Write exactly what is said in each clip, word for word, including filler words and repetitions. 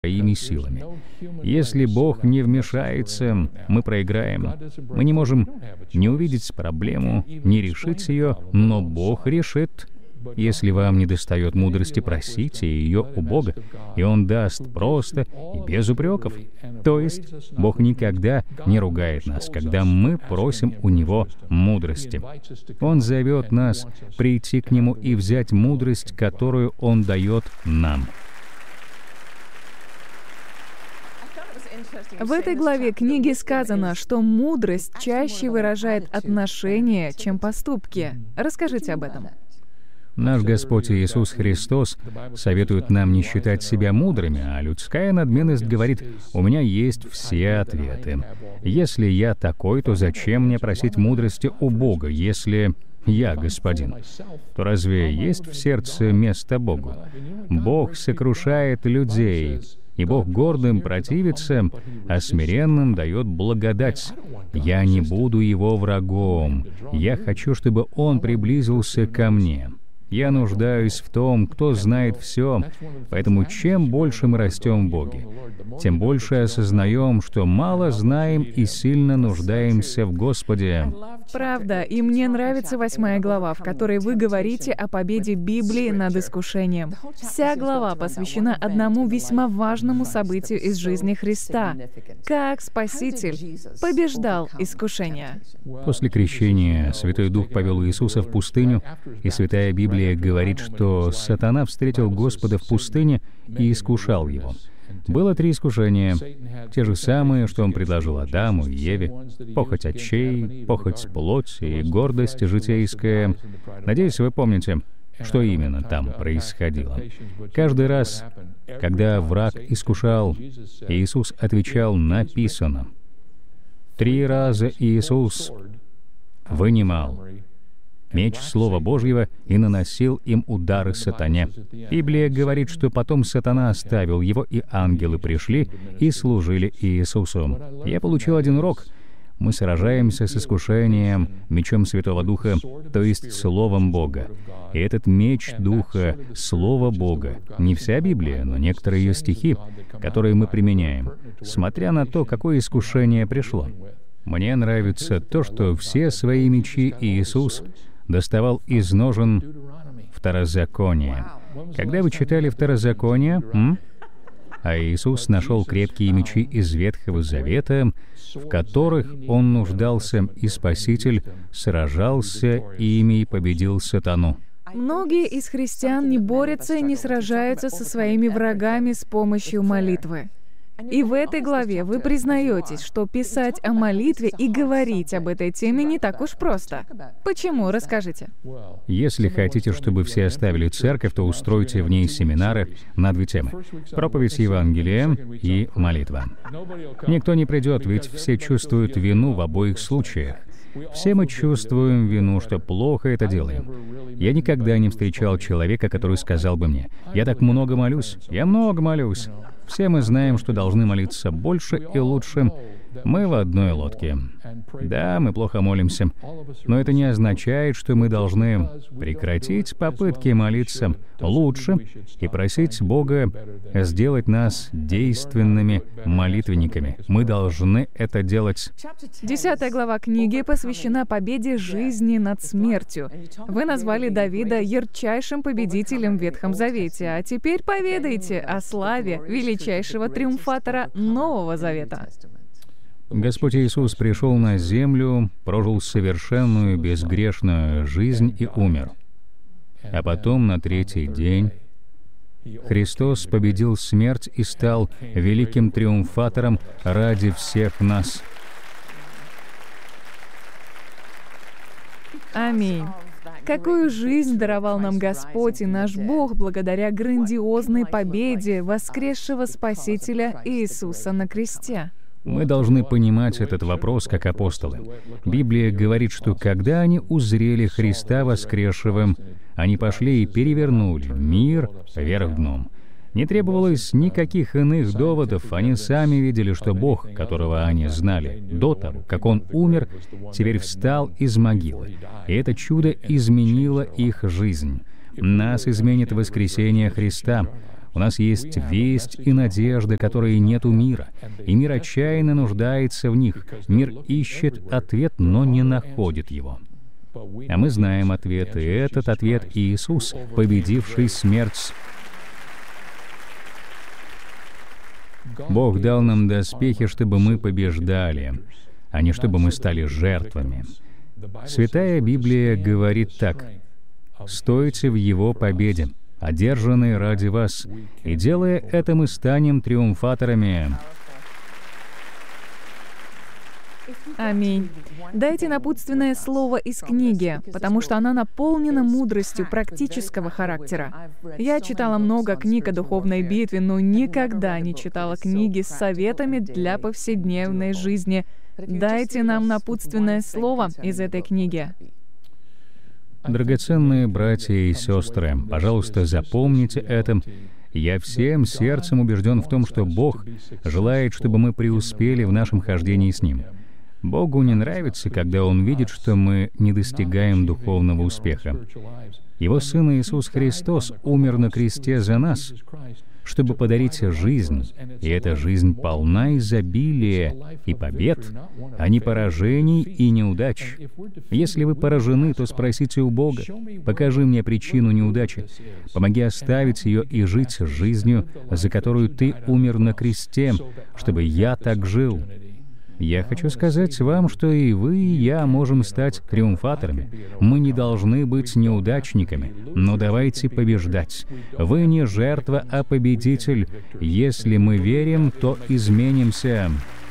своими силами. Если Бог не вмешается, мы проиграем. Мы не можем не увидеть проблему, не решить ее, но Бог решит. Если вам недостает мудрости, просите ее у Бога, и Он даст просто и без упреков. То есть Бог никогда не ругает нас, когда мы просим у Него мудрости. Он зовет нас прийти к Нему и взять мудрость, которую Он дает нам. В этой главе книги сказано, что мудрость чаще выражает отношения, чем поступки. Расскажите об этом. Наш Господь Иисус Христос советует нам не считать себя мудрыми, а людская надменность говорит: «У меня есть все ответы. Если я такой, то зачем мне просить мудрости у Бога, если я Господин? То разве есть в сердце место Богу? Бог сокрушает людей, и Бог гордым противится, а смиренным дает благодать. Я не буду его врагом. Я хочу, чтобы он приблизился ко мне. Я нуждаюсь в том, кто знает все, поэтому чем больше мы растем в Боге, тем больше осознаем, что мало знаем и сильно нуждаемся в Господе». Правда, и мне нравится восьмая глава, в которой вы говорите о победе Библии над искушением. Вся глава посвящена одному весьма важному событию из жизни Христа: как Спаситель побеждал искушение. После крещения Святой Дух повел Иисуса в пустыню, и Святая Библия говорит, что сатана встретил Господа в пустыне и искушал его. Было три искушения, те же самые, что он предложил Адаму и Еве: похоть очей, похоть плоти и гордость житейская. Надеюсь, вы помните, что именно там происходило. Каждый раз, когда враг искушал, Иисус отвечал: «Написано». Три раза Иисус вынимал меч Слова Божьего и наносил им удары сатане. Библия говорит, что потом сатана оставил его, и ангелы пришли и служили Иисусу. Я получил один урок. Мы сражаемся с искушением мечом Святого Духа, то есть Словом Бога. И этот меч Духа, Слово Бога, не вся Библия, но некоторые ее стихи, которые мы применяем, смотря на то, какое искушение пришло. Мне нравится то, что все свои мечи Иисус доставал из ножен Второзакония. Когда вы читали Второзаконие, м? а Иисус нашел крепкие мечи из Ветхого Завета, в которых Он нуждался, и Спаситель сражался ими и победил сатану. Многие из христиан не борются и не сражаются со своими врагами с помощью молитвы. И в этой главе вы признаетесь, что писать о молитве и говорить об этой теме не так уж просто. Почему? Расскажите. Если хотите, чтобы все оставили церковь, то устройте в ней семинары на две темы: проповедь Евангелия и молитва. Никто не придет, ведь все чувствуют вину в обоих случаях. Все мы чувствуем вину, что плохо это делаем. Я никогда не встречал человека, который сказал бы мне: «Я так много молюсь, я много молюсь». Все мы знаем, что должны молиться больше и лучше. Мы в одной лодке. Да, мы плохо молимся, но это не означает, что мы должны прекратить попытки молиться лучше и просить Бога сделать нас действенными молитвенниками. Мы должны это делать. Десятая глава книги посвящена победе жизни над смертью. Вы назвали Давида ярчайшим победителем в Ветхом Завете, а теперь поведайте о славе величайшего триумфатора Нового Завета. Господь Иисус пришел на землю, прожил совершенную безгрешную жизнь и умер. А потом на третий день Христос победил смерть и стал великим триумфатором ради всех нас. Аминь. Какую жизнь даровал нам Господь и наш Бог благодаря грандиозной победе воскресшего Спасителя Иисуса на кресте. Мы должны понимать этот вопрос как апостолы. Библия говорит, что когда они узрели Христа воскресшего, они пошли и перевернули мир вверх дном. Не требовалось никаких иных доводов, они сами видели, что Бог, которого они знали до того, как Он умер, теперь встал из могилы. И это чудо изменило их жизнь. Нас изменит воскресение Христа. У нас есть весть и надежда, которой нет у мира, и мир отчаянно нуждается в них. Мир ищет ответ, но не находит его. А мы знаем ответ, и этот ответ — Иисус, победивший смерть. Бог дал нам доспехи, чтобы мы побеждали, а не чтобы мы стали жертвами. Святая Библия говорит так: «Стойте в Его победе, одержанной ради вас, и, делая это, мы станем триумфаторами». Аминь. Дайте напутственное слово из книги, потому что она наполнена мудростью практического характера. Я читала много книг о духовной битве, но никогда не читала книги с советами для повседневной жизни. Дайте нам напутственное слово из этой книги. Драгоценные братья и сестры, пожалуйста, запомните это. Я всем сердцем убежден в том, что Бог желает, чтобы мы преуспели в нашем хождении с Ним. Богу не нравится, когда Он видит, что мы не достигаем духовного успеха. Его Сын Иисус Христос умер на кресте за нас, чтобы подарить жизнь, и эта жизнь полна изобилия и побед, а не поражений и неудач. Если вы поражены, то спросите у Бога: «Покажи мне причину неудачи, помоги оставить ее и жить жизнью, за которую Ты умер на кресте, чтобы я так жил». Я хочу сказать вам, что и вы, и я можем стать триумфаторами. Мы не должны быть неудачниками, но давайте побеждать. Вы не жертва, а победитель. Если мы верим, то изменимся.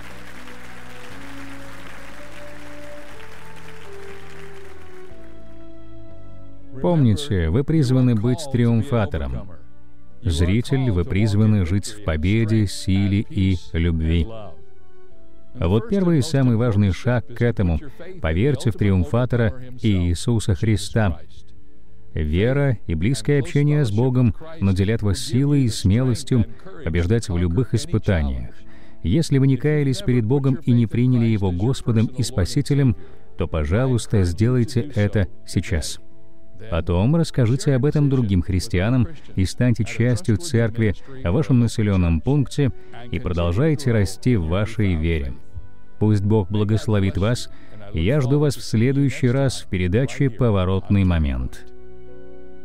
Помните, вы призваны быть триумфатором. Зритель, вы призваны жить в победе, силе и любви. А вот первый и самый важный шаг к этому — поверьте в триумфатора Иисуса Христа. Вера и близкое общение с Богом наделят вас силой и смелостью побеждать в любых испытаниях. Если вы не каялись перед Богом и не приняли Его Господом и Спасителем, то, пожалуйста, сделайте это сейчас. Потом расскажите об этом другим христианам и станьте частью церкви в вашем населенном пункте и продолжайте расти в вашей вере. Пусть Бог благословит вас, и я жду вас в следующий раз в передаче «Поворотный момент».